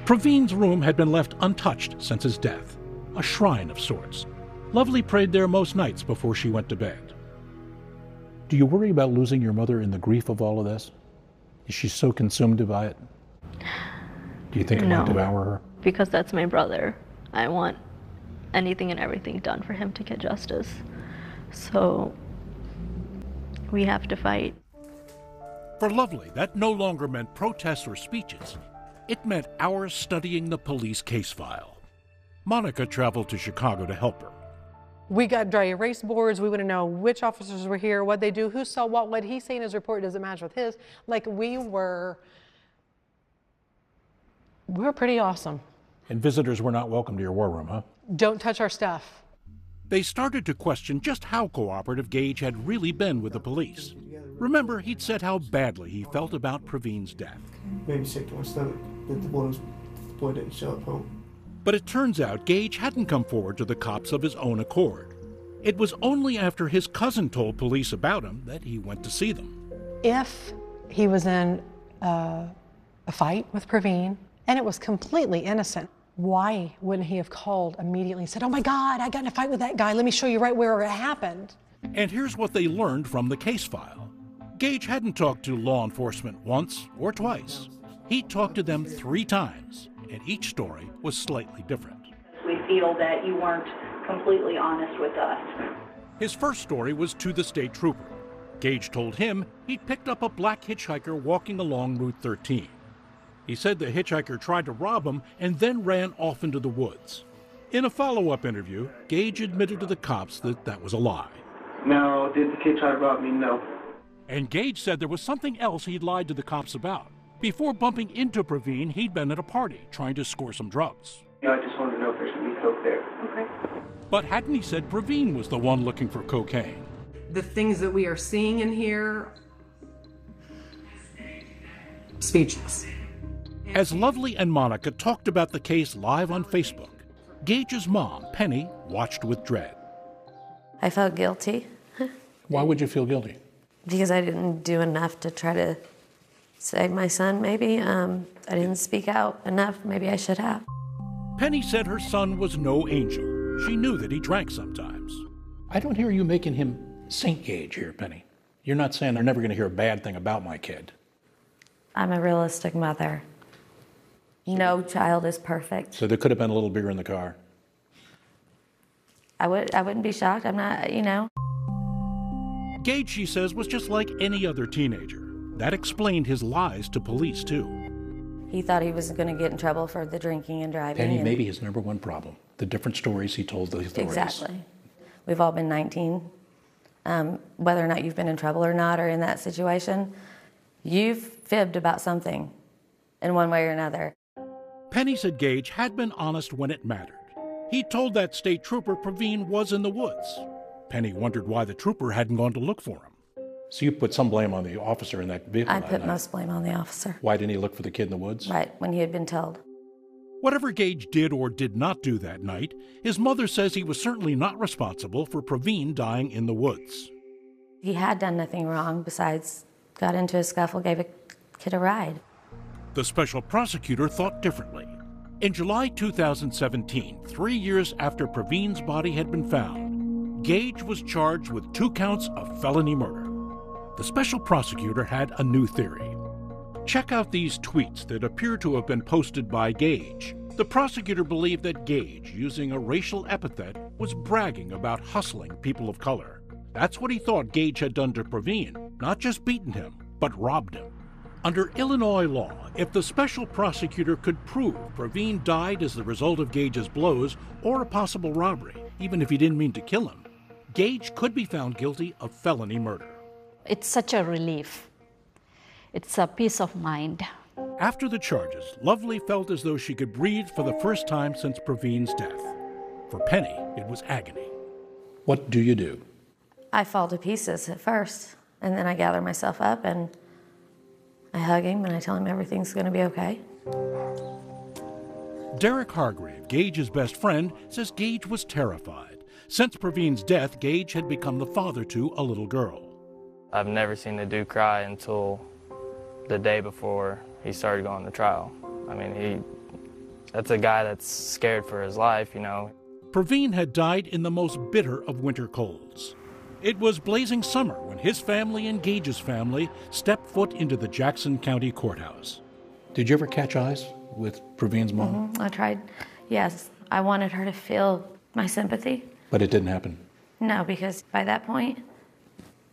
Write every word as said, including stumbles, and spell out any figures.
Praveen's room had been left untouched since his death, a shrine of sorts. Lovely prayed there most nights before she went to bed. Do you worry about losing your mother in the grief of all of this? Is she so consumed by it? Do you think it No, might devour her? Because that's my brother. I want anything and everything done for him to get justice. So we have to fight. For Lovely, that no longer meant protests or speeches. It meant hours studying the police case file. Monica traveled to Chicago to help her. We got dry erase boards. We want to know which officers were here, what they do, who saw what, what he say in his report doesn't match with his. Like we were, we were pretty awesome. And visitors were not welcome to your war room, huh? Don't touch our stuff. They started to question just how cooperative Gage had really been with the police. Remember, he'd said how badly he felt about Praveen's death. Made me sick to my stomach that the boy, was, the boy didn't show up home. But it turns out Gage hadn't come forward to the cops of his own accord. It was only after his cousin told police about him that he went to see them. If he was in uh, a fight with Praveen and it was completely innocent, why wouldn't he have called immediately and said, oh my God, I got in a fight with that guy. Let me show you right where it happened. And here's what they learned from the case file. Gage hadn't talked to law enforcement once or twice. He talked to them three times, and each story was slightly different. We feel that you weren't completely honest with us. His first story was to the state trooper. Gage told him he'd picked up a black hitchhiker walking along Route thirteen. He said the hitchhiker tried to rob him and then ran off into the woods. In a follow-up interview, Gage admitted to the cops that that was a lie. No, did the kid try to rob me? No. And Gage said there was something else he'd lied to the cops about. Before bumping into Praveen, he'd been at a party trying to score some drugs. Yeah, I just wanted to know if there should be coke there. Okay. But hadn't he said Praveen was the one looking for cocaine? The things that we are seeing in here, speechless. As Lovely and Monica talked about the case live on Facebook, Gage's mom, Penny, watched with dread. I felt guilty. Why would you feel guilty? Because I didn't do enough to try to save my son, maybe. Um, I didn't speak out enough. Maybe I should have. Penny said her son was no angel. She knew that he drank sometimes. I don't hear you making him Saint Gage here, Penny. You're not saying they're never going to hear a bad thing about my kid. I'm a realistic mother. No child is perfect. So there could have been a little beer in the car. I would, I wouldn't be shocked. I'm not, you know. Gage, she says, was just like any other teenager. That explained his lies to police, too. He thought he was going to get in trouble for the drinking and driving. Penny, and maybe his number one problem, the different stories he told the authorities. Exactly. We've all been nineteen. Um, whether or not you've been in trouble or not, or in that situation, you've fibbed about something in one way or another. Penny said Gage had been honest when it mattered. He told that state trooper Praveen was in the woods. Penny wondered why the trooper hadn't gone to look for him. So you put some blame on the officer in that vehicle. I put most blame on the officer. Why didn't he look for the kid in the woods? Right, when he had been told. Whatever Gage did or did not do that night, his mother says he was certainly not responsible for Praveen dying in the woods. He had done nothing wrong besides got into a scuffle, gave a kid a ride. The special prosecutor thought differently. In July two thousand seventeen, three years after Praveen's body had been found, Gage was charged with two counts of felony murder. The special prosecutor had a new theory. Check out these tweets that appear to have been posted by Gage. The prosecutor believed that Gage, using a racial epithet, was bragging about hustling people of color. That's what he thought Gage had done to Praveen, not just beaten him, but robbed him. Under Illinois law, if the special prosecutor could prove Praveen died as the result of Gage's blows or a possible robbery, even if he didn't mean to kill him, Gage could be found guilty of felony murder. It's such a relief. It's a peace of mind. After the charges, Lovely felt as though she could breathe for the first time since Praveen's death. For Penny, it was agony. What do you do? I fall to pieces at first, and then I gather myself up and I hug him and I tell him everything's going to be okay. Derek Hargrave, Gage's best friend, says Gage was terrified. Since Praveen's death, Gage had become the father to a little girl. I've never seen the dude cry until the day before he started going to trial. I mean, he That's a guy that's scared for his life, you know. Praveen had died in the most bitter of winter colds. It was blazing summer when his family and Gage's family stepped foot into the Jackson County Courthouse. Did you ever catch eyes with Praveen's mom? Mm-hmm. I tried, yes. I wanted her to feel my sympathy. But it didn't happen? No, because by that point,